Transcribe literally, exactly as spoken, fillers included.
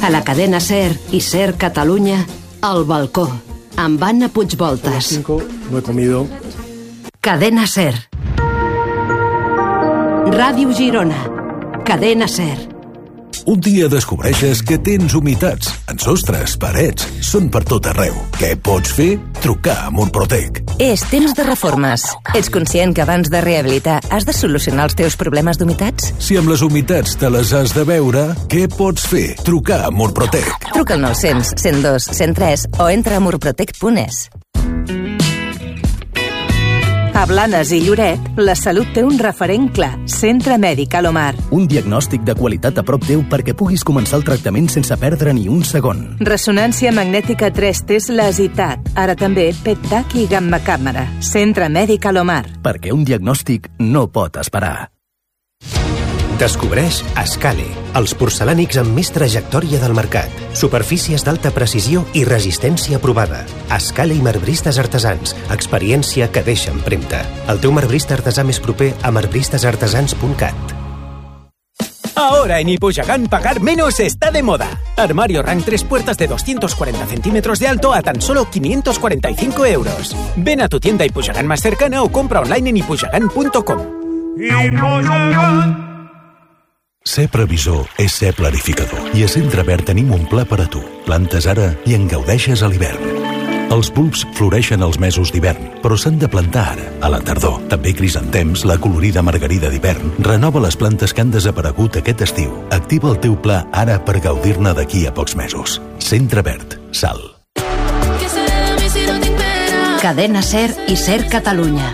A la cadena SER y SER Catalunya, Al Balcó, amb Anna Puigvoltas. cinco, no he comido. Cadena SER. Ràdio Girona. Cadena SER. Un dia descobreixes que tens humitats en sostres, parets, són per tot arreu. Què pots fer? Trucar a Murprotec. És temps de reformes. Ets conscient que abans de rehabilitar has de solucionar els teus problemes d'humitats? Si amb les humitats te les has de veure, què pots fer? Trucar a Murprotec. Truca al nou cents, cent dos, cent tres o entra a murprotec punt es. A Blanes i Lloret, la salut té un referent clar. Centre Mèdic Alomar. Un diagnòstic de qualitat a prop teu perquè puguis començar el tractament sense perdre ni un segon. Resonància magnètica tres Tesla Zitat. Ara també P E T TAC i gamma càmera. Centre Mèdic Alomar. Perquè un diagnòstic no pot esperar. Descobreix Escale, els porcelànics amb més trajectòria del mercat. Superfícies d'alta precisió i resistència provada. Escale i marbristes artesans. Experiència que deixa empremta. El teu marbrista artesà més proper a marbristes artesans punt cat. Ahora en Ipujagan pagar menos está de moda. Armario Rank tres puertas de doscientos cuarenta centímetros de alto a tan solo quinientos cuarenta y cinco euros. Ven a tu tienda Ipujagan más cercana o compra online en ipujagan punto com. Ipujagan. Ser previsor és ser planificador. I a Centre Verd tenim un pla per a tu. Plantes ara i en gaudeixes a l'hivern. Els bulbs floreixen als mesos d'hivern, però s'han de plantar ara, a la tardor. També crisantems, la colorida margarida d'hivern, renova les plantes que han desaparegut aquest estiu. Activa el teu pla ara per gaudir-ne d'aquí a pocs mesos. Centre Verd, Sal. Cadena SER i SER Catalunya.